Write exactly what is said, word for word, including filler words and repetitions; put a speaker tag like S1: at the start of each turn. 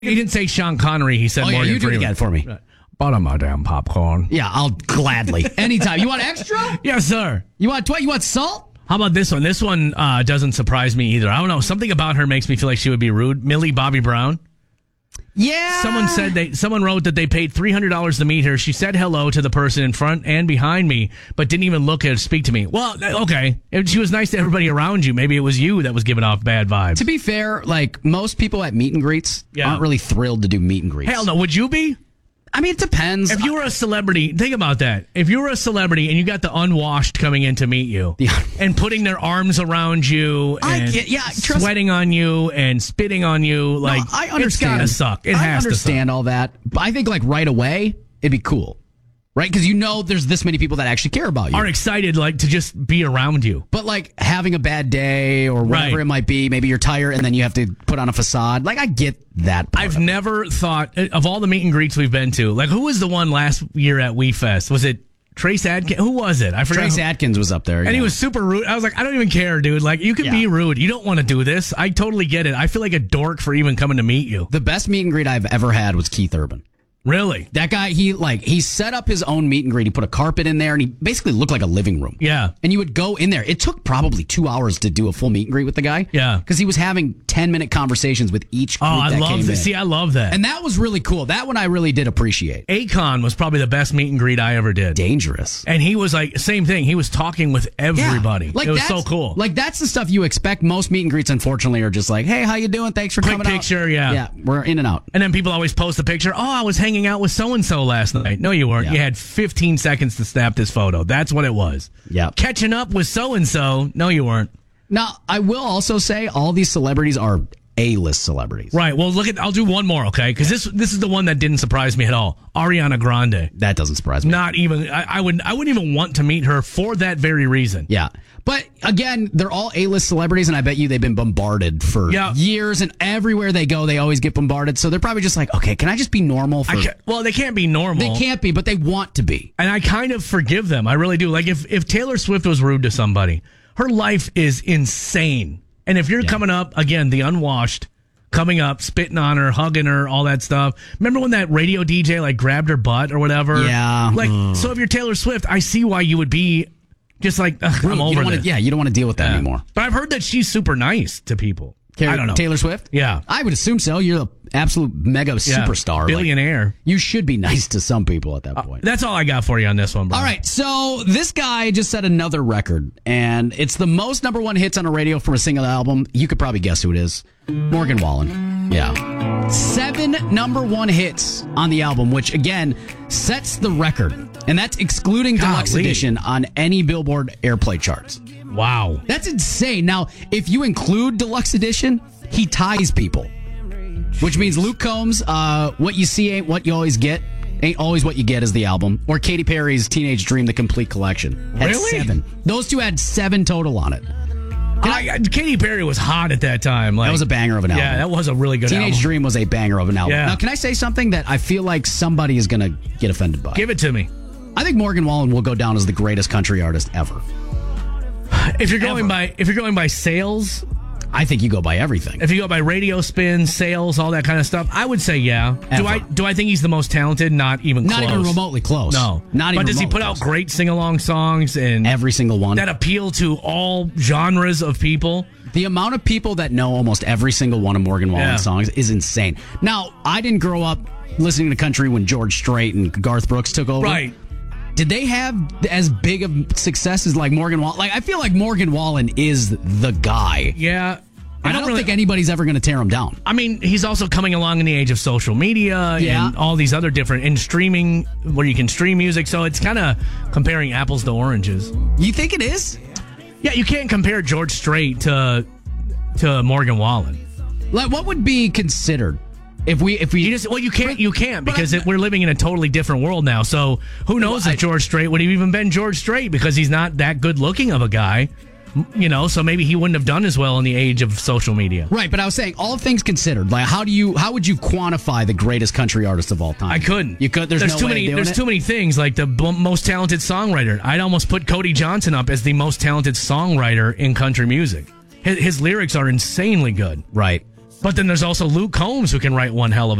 S1: He didn't say Sean Connery. He said
S2: Oh, yeah,
S1: Morgan
S2: you do it
S1: Freeman.
S2: again for me.
S1: Butter my damn popcorn.
S2: Yeah, I'll gladly. Anytime. You want extra?
S1: Yes, sir.
S2: You want what? You want salt?
S1: How about this one? This one uh, doesn't surprise me either. I don't know. Something about her makes me feel like she would be rude. Millie Bobby Brown.
S2: Yeah.
S1: Someone said they. Someone wrote that they paid three hundred dollars to meet her. She said hello to the person in front and behind me, but didn't even look at or speak to me. Well, okay. If she was nice to everybody around you, maybe it was you that was giving off bad vibes.
S2: To be fair, like most people at meet and greets
S1: Yeah.
S2: aren't really thrilled to do meet and greets.
S1: Hell no. Would you be?
S2: I mean, it depends.
S1: If you were a celebrity, think about that. If you were a celebrity and you got the unwashed coming in to meet you
S2: Yeah.
S1: and putting their arms around you
S2: I
S1: and
S2: get- yeah, trust-
S1: sweating on you and spitting on you, like,
S2: no, I understand.
S1: it's gotta suck. It
S2: I
S1: has
S2: understand
S1: to suck.
S2: all that, but I think like right away it'd be cool, right? Because you know there's this many people that actually care about you,
S1: Are excited, like, to just be around you.
S2: but like having a bad day or whatever
S1: Right.
S2: it might be, maybe you're tired and then you have to put on a facade. Like I get that. Part
S1: I've
S2: of it.
S1: never thought, of all the meet and greets we've been to, like, who was the one last year at WeFest? Was it Trace Adkins? Who was it? I forgot.
S2: Trace
S1: who-
S2: Atkins was up there,
S1: And
S2: yeah.
S1: he was super rude. I was like, I don't even care, dude. Like, you can
S2: Yeah.
S1: be rude. You don't want to do this. I totally get it. I feel like a dork for even coming to meet you.
S2: The best meet and greet I've ever had was Keith Urban.
S1: Really?
S2: That guy, he like he set up his own meet and greet. He put a carpet in there, and he basically looked like a living room.
S1: Yeah.
S2: And you would go in there. It took probably two hours to do a full meet and greet with the guy.
S1: Yeah.
S2: Because he was having ten minute conversations with each group
S1: Oh, I
S2: that
S1: love
S2: came
S1: that.
S2: in.
S1: See, I love that.
S2: And that was really cool. That one I really did appreciate.
S1: Akon was probably the best meet and greet I ever did.
S2: Dangerous.
S1: And he was like, same thing. He was talking with everybody.
S2: Yeah. Like
S1: it was
S2: that's-
S1: so cool.
S2: Like that's the stuff you expect. Most meet and greets, unfortunately, are just like, "Hey, how you doing? Thanks for
S1: Quick
S2: coming out."
S1: picture, yeah.
S2: Yeah, we're in and out.
S1: And then people always post a picture. Oh, I was hanging out with so-and-so last night. No, you weren't.
S2: Yeah.
S1: You had fifteen seconds to snap this photo. That's what it was.
S2: Yeah.
S1: Catching up with so-and-so. No, you weren't.
S2: Now, I will also say all these celebrities are A-list celebrities.
S1: Right. Well, look at, I'll do one more, okay? Because this this is the one that didn't surprise me at all. Ariana Grande.
S2: That doesn't surprise me.
S1: Not even, I, I would I wouldn't even want to meet her for that very reason.
S2: Yeah. But again, they're all A-list celebrities, and I bet you they've been bombarded for
S1: Yeah.
S2: years, and everywhere they go, they always get bombarded. So they're probably just like, okay, can I just be normal? For...
S1: I can't, well, they can't be normal.
S2: They can't be, but they want to be.
S1: And I kind of forgive them. I really do. Like, if, if Taylor Swift was rude to somebody, her life is insane. And if you're coming up, again, the unwashed, coming up, spitting on her, hugging her, all that stuff. Remember when that radio D J, like, grabbed her butt or whatever?
S2: Yeah.
S1: Like,
S2: Mm.
S1: so if you're Taylor Swift, I see why you would be just like, ugh, I'm
S2: You
S1: over
S2: don't wanna-
S1: this.
S2: yeah, you don't want to deal with that
S1: Yeah.
S2: anymore.
S1: But I've heard that she's super nice to people. I don't know.
S2: Taylor Swift?
S1: Yeah.
S2: I would assume so. You're the absolute mega
S1: Yeah.
S2: superstar. Like,
S1: Billionaire.
S2: you should be nice to some people at that point.
S1: That's all I got for you on this one, bro.
S2: All right, so this guy just set another record, and it's the most number one hits on a radio for a single album. You could probably guess who it is. Morgan Wallen. Yeah. Seven number one hits on the album, which, again, sets the record. And that's excluding Deluxe
S1: Golly.
S2: Edition on any Billboard airplay charts.
S1: Wow.
S2: That's insane. Now, if you include Deluxe Edition, he ties people. Which means Luke Combs, uh, What You See Ain't What You Always Get, Ain't Always What You Get is the album. Or Katy Perry's Teenage Dream, The Complete Collection. Had
S1: Really?
S2: seven. Those two had seven total on it.
S1: I, Katy Perry was hot at that time. Like,
S2: That was a banger of an album.
S1: Yeah, that was a really good
S2: Teenage
S1: album.
S2: Dream was a banger of an album.
S1: Yeah.
S2: Now, can I say something that I feel like somebody is going to get offended by?
S1: Give it to me.
S2: I think Morgan Wallen will go down as the greatest country artist ever.
S1: If you're going
S2: Ever.
S1: by if you're going by sales,
S2: I think you go by everything.
S1: if you go by radio spins, sales, all that kind of stuff, I would say yeah. Do
S2: Ever.
S1: I do I think he's the most talented? Not even
S2: Not
S1: close.
S2: even remotely close.
S1: No,
S2: Not even
S1: But does he
S2: remotely
S1: put out
S2: close.
S1: great sing along songs and
S2: Every single one.
S1: that appeal to all genres of people?
S2: The amount of people that know almost every single one of Morgan Wallen's
S1: Yeah.
S2: songs is insane. Now, I didn't grow up listening to country when George Strait and Garth Brooks took over.
S1: Right.
S2: Did they have as big of success as like Morgan Wallen? Like, I feel like Morgan Wallen is the guy.
S1: Yeah.
S2: I don't,
S1: really-
S2: think anybody's ever going to tear him down.
S1: I mean, he's also coming along in the age of social media
S2: Yeah.
S1: and all these other different and streaming where you can stream music. So it's kind of comparing apples to oranges.
S2: You think it is?
S1: Yeah, you can't compare George Strait to to Morgan Wallen.
S2: Like, what would be considered if we if we
S1: You just well, you can't you can't
S2: But
S1: because
S2: I-
S1: it, we're living in a totally different world now. So who knows
S2: I-
S1: if George Strait would have even been George Strait because he's not that good looking of a guy, M- you know. So maybe he wouldn't have done as well in the age of social media.
S2: Right, but I was saying, all things considered, like how do you how would you quantify the greatest country artist of all time?
S1: I couldn't.
S2: You could. There's, no
S1: too
S2: way
S1: many.
S2: of doing
S1: There's
S2: it?
S1: too many things like the b- most talented songwriter. I'd almost put Cody Johnson up as the most talented songwriter in country music. His, his lyrics are insanely good.
S2: Right.
S1: But then there's also Luke Combs who can write one hell of a